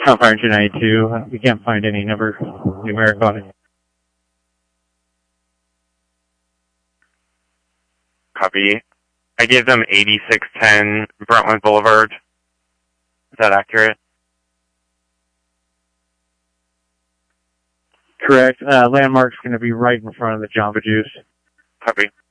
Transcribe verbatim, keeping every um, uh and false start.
Alpha Engine ninety-two, uh, we can't find any number numeric on it. Copy. I gave them eighty-six ten Brentwood Boulevard. Is that accurate? Correct. Uh, landmark's going to be right in front of the Jamba Juice. Copy.